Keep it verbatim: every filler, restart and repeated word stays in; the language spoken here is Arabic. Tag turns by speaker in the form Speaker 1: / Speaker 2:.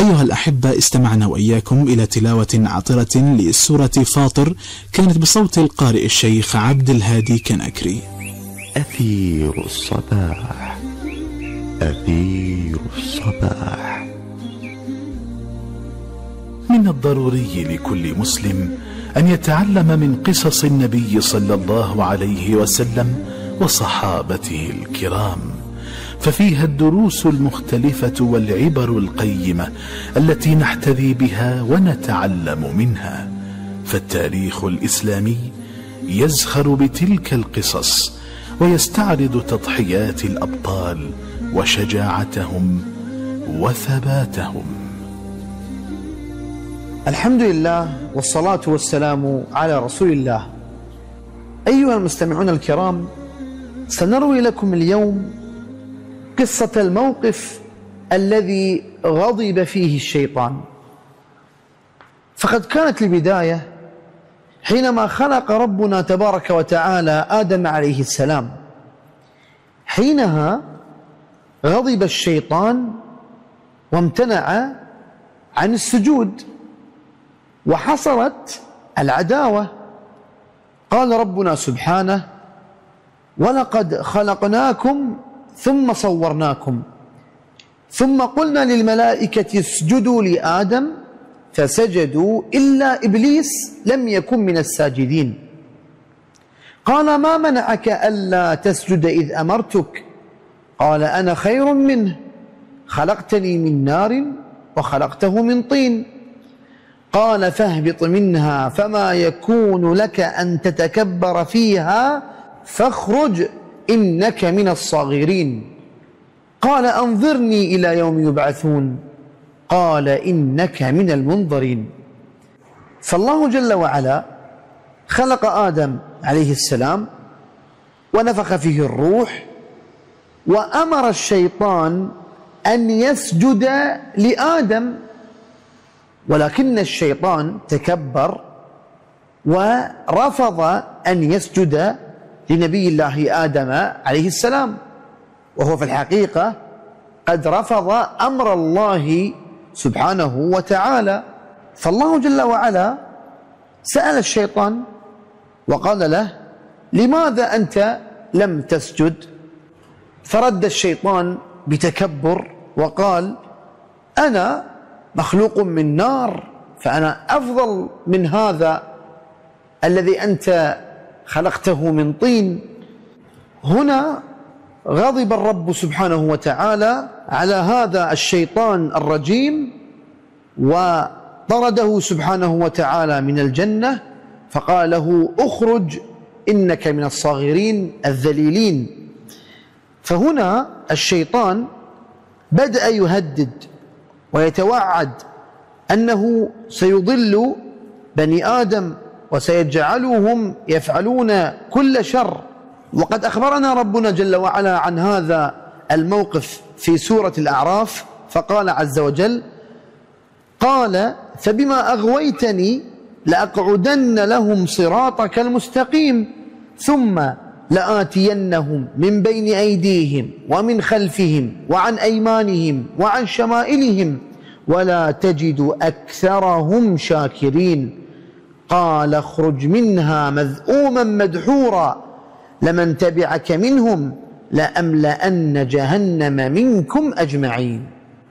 Speaker 1: أيها الأحبة، استمعنا وإياكم إلى تلاوة عطرة لسورة فاطر كانت بصوت القارئ الشيخ عبد الهادي كناكري.
Speaker 2: أثير الصباح، أثير الصباح.
Speaker 3: من الضروري لكل مسلم أن يتعلم من قصص النبي صلى الله عليه وسلم وصحابته الكرام، ففيها الدروس المختلفة والعبر القيمة التي نحتذي بها ونتعلم منها. فالتاريخ الإسلامي يزخر بتلك القصص ويستعرض تضحيات الأبطال وشجاعتهم وثباتهم.
Speaker 4: الحمد لله والصلاة والسلام على رسول الله. أيها المستمعون الكرام، سنروي لكم اليوم قصة الموقف الذي غضب فيه الشيطان. فقد كانت البداية حينما خلق ربنا تبارك وتعالى آدم عليه السلام. حينها غضب الشيطان وامتنع عن السجود وحصلت العداوة. قال ربنا سبحانه: ولقد خلقناكم ثم صورناكم ثم قلنا للملائكة اسجدوا لآدم فسجدوا إلا إبليس لم يكن من الساجدين. قال: ما منعك ألا تسجد إذ أمرتك؟ قال: أنا خير منه، خلقتني من نار وخلقته من طين. قال: فاهبط منها فما يكون لك أن تتكبر فيها فاخرج إنك من الصاغرين. قال: أنظرني إلى يوم يبعثون. قال: إنك من المنظرين. فالله جل وعلا خلق آدم عليه السلام ونفخ فيه الروح، وأمر الشيطان أن يسجد لآدم، ولكن الشيطان تكبر ورفض أن يسجد لنبي الله آدم عليه السلام، وهو في الحقيقة قد رفض أمر الله سبحانه وتعالى. فالله جل وعلا سأل الشيطان وقال له: لماذا أنت لم تسجد؟ فرد الشيطان بتكبر وقال: أنا مخلوق من نار، فأنا أفضل من هذا الذي أنت خلقته من طين. هنا غضب الرب سبحانه وتعالى على هذا الشيطان الرجيم وطرده سبحانه وتعالى من الجنة، فقال له: اخرج إنك من الصاغرين الذليلين. فهنا الشيطان بدأ يهدد ويتوعد أنه سيضل بني آدم وسيجعلهم يفعلون كل شر. وقد أخبرنا ربنا جل وعلا عن هذا الموقف في سورة الأعراف، فقال عز وجل: قال: فبما أغويتني لأقعدن لهم صراطك المستقيم ثم لآتينهم من بين أيديهم ومن خلفهم وعن أيمانهم وعن شمائلهم ولا تجد أكثرهم شاكرين. قال: اخرج منها مذءوما مدحورا لمن تبعك منهم لأملأن جهنم منكم أجمعين.